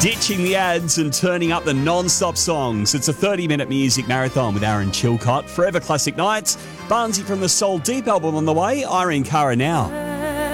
Ditching the ads and turning up the non-stop songs. It's a 30-minute music marathon with Aaron Chilcott. Forever Classic Nights. Barnsey from the Soul Deep album on the way. Irene Cara now.